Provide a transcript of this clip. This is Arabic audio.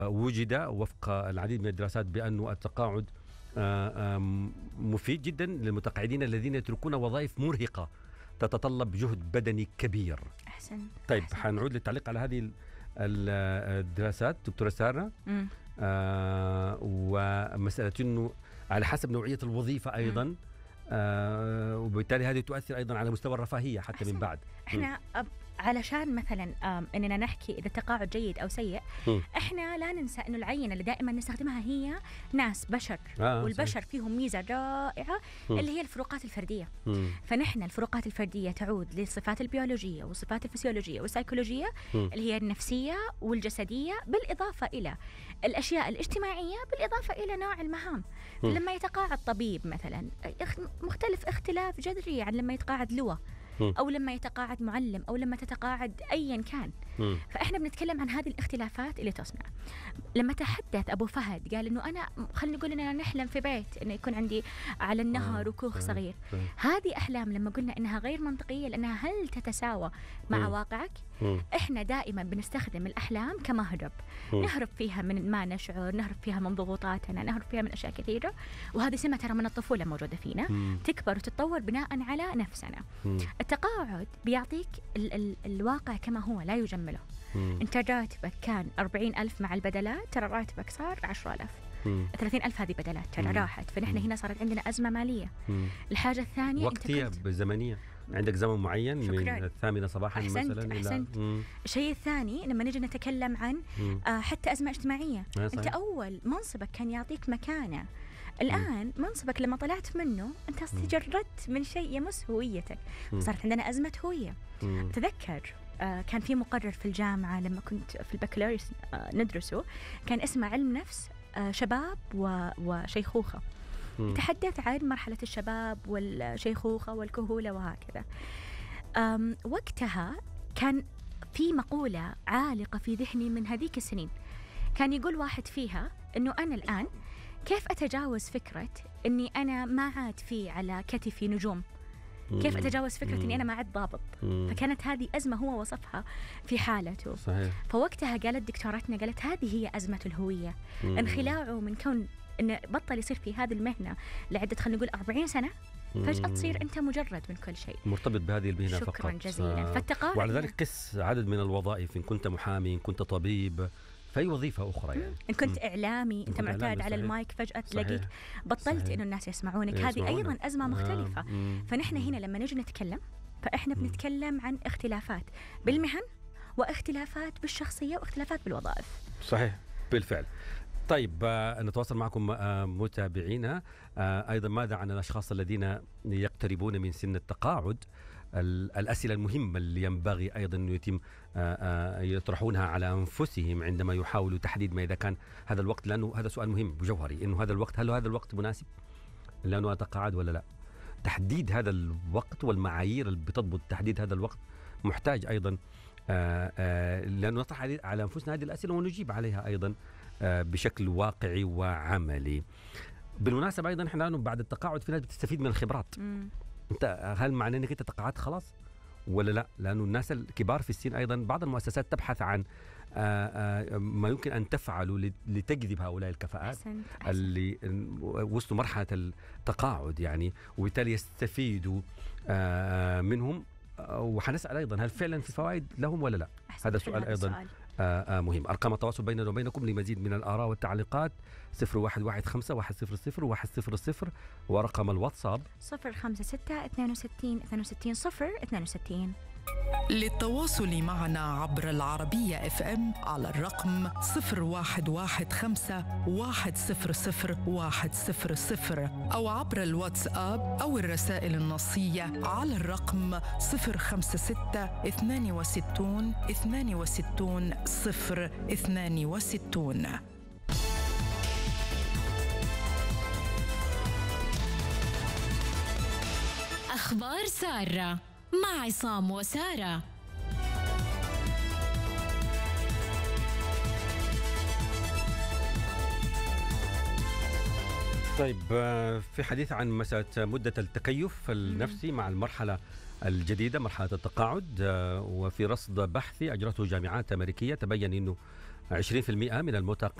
وجد وفق العديد من الدراسات بأن التقاعد مفيد جدا للمتقاعدين الذين يتركون وظائف مرهقة تتطلب جهد بدني كبير. أحسن. طيب حنعود للتعليق على هذه الدراسات دكتورة سارة. ومسألة أنه على حسب نوعية الوظيفة أيضا، وبالتالي هذه تؤثر أيضا على مستوى الرفاهية حتى من بعد. احنا علشان مثلا اننا نحكي اذا التقاعد جيد او سيء، احنا لا ننسى انه العينه اللي دائما نستخدمها هي ناس بشر، والبشر صحيح. فيهم ميزه رائعه اللي هي الفروقات الفرديه. فنحن الفروقات الفرديه تعود للصفات البيولوجيه والصفات الفسيولوجيه والسيكولوجيه اللي هي النفسيه والجسديه، بالاضافه الى الاشياء الاجتماعيه، بالاضافه الى نوع المهام. لما يتقاعد طبيب مثلا مختلف اختلاف جذري عن لما يتقاعد لواء، أو لما يتقاعد معلم، أو لما تتقاعد أيا كان. فإحنا بنتكلم عن هذه الاختلافات اللي تصنع. لما تحدث أبو فهد قال إنه أنا خلينا نقول إننا نحلم في بيت إنه يكون عندي على النهر وكوخ صغير. هذه أحلام لما قلنا إنها غير منطقية لأنها هل تتساوى مع واقعك؟ إحنا دائما بنستخدم الأحلام كمهرب، نهرب فيها من ما نشعر، نهرب فيها من ضغوطاتنا، نهرب فيها من أشياء كثيرة، وهذه سمة ترى من الطفولة موجودة فينا، تكبر وتتطور بناء على نفسنا. التقاعد بيعطيك الواقع كما هو، لا يجمله. انت راتبك كان 40,000 مع البدلات، ترى راتبك صار 10,000. 30,000 هذه بدلات ترى راحت. فنحن هنا صارت عندنا أزمة مالية. الحاجة الثانية وقتية زمنية، عندك زمن معين من 8 صباحا مثلا. أحسنت. الشيء الثاني لما نجي نتكلم عن حتى أزمة اجتماعية، انت أول منصبك كان يعطيك مكانة، الآن منصبك لما طلعت منه أنت تجردت من شيء يمس هويتك، صارت عندنا أزمة هوية. تذكر كان في مقرر في الجامعة لما كنت في البكالوريوس ندرسه، كان اسمه علم نفس شباب وشيخوخة. تحدث عن مرحلة الشباب والشيخوخة والكهولة وهكذا. وقتها كان في مقولة عالقة في ذهني من هذيك السنين، كان يقول واحد فيها إنه أنا الآن كيف أتجاوز فكرة أني أنا ما عاد في على كتفي نجوم، كيف أتجاوز فكرة أني أنا ما عاد ضابط. فكانت هذه أزمة هو وصفها في حالته. صحيح. فوقتها قالت دكتورتنا، قالت هذه هي أزمة الهوية، انخلاعه من كون أنه بطل يصير في هذه المهنة لعدة خلينا نقول 40 سنة، فجأة تصير أنت مجرد من كل شيء، مرتبط بهذه المهنة فقط. شكرا جزيلا. فالتقاعد وعلى ذلك قس عدد من الوظائف، إن كنت محامي، إن كنت طبيب، في وظيفة أخرى يعني. إن كنت إعلامي، أنت معتاد على المايك، فجأة تلاقيك بطلت إنه الناس يسمعونك. هذه أيضا أزمة مختلفة. فنحن هنا لما نجي نتكلم، فإحنا بنتكلم عن اختلافات بالمهن، واختلافات بالشخصية، واختلافات بالوظائف. صحيح بالفعل. طيب نتواصل معكم متابعينا أيضا. ماذا عن الأشخاص الذين يقتربون من سن التقاعد؟ الأسئلة المهمة اللي ينبغي أيضا أن يتم يطرحونها على أنفسهم عندما يحاولوا تحديد ما إذا كان هذا الوقت، لأنه هذا سؤال مهم وجوهري، إنه هذا الوقت، هل هذا الوقت مناسب لأنه أتقاعد ولا لا؟ تحديد هذا الوقت والمعايير اللي بتضبط تحديد هذا الوقت محتاج أيضا لأنه نطرح على أنفسنا هذه الأسئلة ونجيب عليها أيضا بشكل واقعي وعملي. بالمناسبة أيضا إحنا بعد التقاعد في ناس بتستفيد من الخبرات. أنت هل معناه أنك أنت تقاعدت خلاص ولا لا؟ لأنه الناس الكبار في السن أيضا بعض المؤسسات تبحث عن ما يمكن أن تفعله لتجذب هؤلاء الكفاءات اللي وصلوا مرحلة التقاعد يعني، وبالتالي يستفيدوا منهم. وحنسأل أيضا هل فعلا في فوائد لهم ولا لا؟ هذا سؤال أيضا مهم. أرقام التواصل بيننا وبينكم لمزيد من الآراء والتعليقات 0115 ورقم الواتساب 056-62-62-062. للتواصل معنا عبر العربية FM على الرقم 0115-100-100 أو عبر الواتساب أو الرسائل النصية على الرقم 056-62-62-062. أخبار سارة مع عصام وسارة. طيب في حديث عن مسألة مدة التكيف النفسي مع المرحلة الجديدة، مرحلة التقاعد، وفي رصد بحثي أجرته جامعات أمريكية تبين أنه 20% من المتقاعدين